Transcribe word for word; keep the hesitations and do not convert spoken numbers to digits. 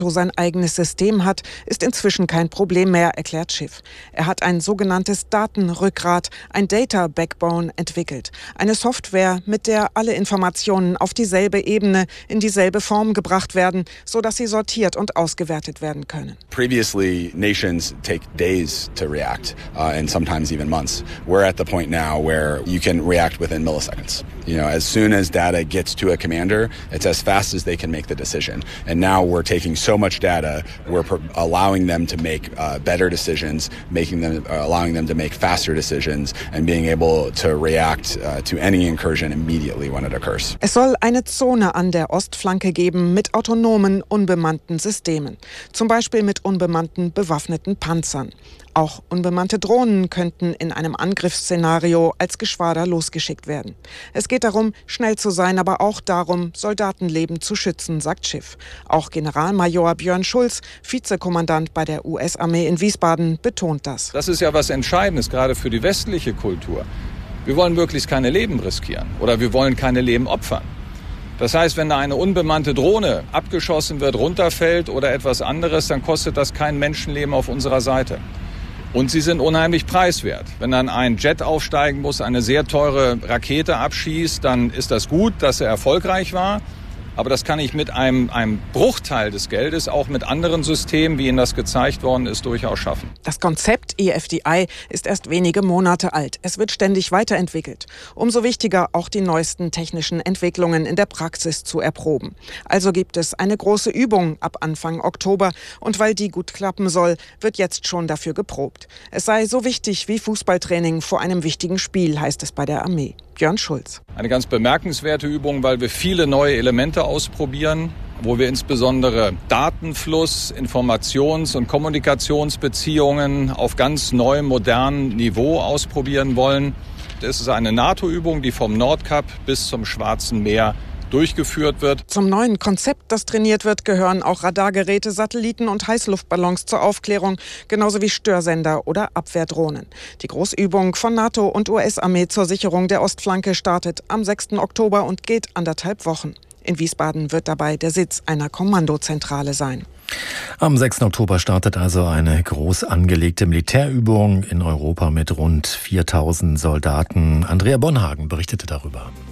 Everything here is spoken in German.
sein eigenes System hat, ist inzwischen kein Problem mehr, erklärt Schiff. Er hat ein sogenanntes Datenrückgrat, ein Data Backbone, entwickelt. Eine Software, mit der alle Informationen auf dieselbe Ebene, in dieselbe Form gebracht werden, sodass sie sortiert und ausgewertet werden können. Previously, nations take days to react, uh, and sometimes even months. We're at the point now where you can react within milliseconds. You know, as soon as data gets to a commander, it's as fast as they can make the decision. And now we're taking so much data, we're pro- allowing them to make uh, better decisions, making them, uh, allowing them to make faster decisions, and being able to react uh, to any incursion immediately when it occurs. Es soll eine Zone an der Ostflanke geben mit autonomen, unbemannten Systemen. Zum Beispiel mit unbemannten, bewaffneten Panzern. Auch unbemannte Drohnen könnten in einem Angriffsszenario als Geschwader losgeschickt werden. Es geht darum, schnell zu sein, aber auch darum, Soldatenleben zu schützen, sagt Schiff. Auch Generalmajor Björn Schulz, Vizekommandant bei der U S-Armee in Wiesbaden, betont das. Das ist ja was Entscheidendes, gerade für die westliche Kultur. Wir wollen möglichst keine Leben riskieren oder wir wollen keine Leben opfern. Das heißt, wenn da eine unbemannte Drohne abgeschossen wird, runterfällt oder etwas anderes, dann kostet das kein Menschenleben auf unserer Seite. Und sie sind unheimlich preiswert. Wenn dann ein Jet aufsteigen muss, eine sehr teure Rakete abschießt, dann ist das gut, dass er erfolgreich war. Aber das kann ich mit einem, einem Bruchteil des Geldes, auch mit anderen Systemen, wie Ihnen das gezeigt worden ist, durchaus schaffen. Das Konzept E F D I ist erst wenige Monate alt. Es wird ständig weiterentwickelt. Umso wichtiger, auch die neuesten technischen Entwicklungen in der Praxis zu erproben. Also gibt es eine große Übung ab Anfang Oktober. Und weil die gut klappen soll, wird jetzt schon dafür geprobt. Es sei so wichtig wie Fußballtraining vor einem wichtigen Spiel, heißt es bei der Armee. Björn Schulz. Eine ganz bemerkenswerte Übung, weil wir viele neue Elemente ausprobieren, wo wir insbesondere Datenfluss, Informations- und Kommunikationsbeziehungen auf ganz neuem, modernen Niveau ausprobieren wollen. Es ist eine NATO-Übung, die vom Nordkap bis zum Schwarzen Meer durchgeführt wird. Zum neuen Konzept, das trainiert wird, gehören auch Radargeräte, Satelliten und Heißluftballons zur Aufklärung, genauso wie Störsender oder Abwehrdrohnen. Die Großübung von NATO und U S-Armee zur Sicherung der Ostflanke startet am sechsten Oktober und geht anderthalb Wochen. In Wiesbaden wird dabei der Sitz einer Kommandozentrale sein. Am sechsten Oktober startet also eine groß angelegte Militärübung in Europa mit rund viertausend Soldaten. Andrea Bonhagen berichtete darüber.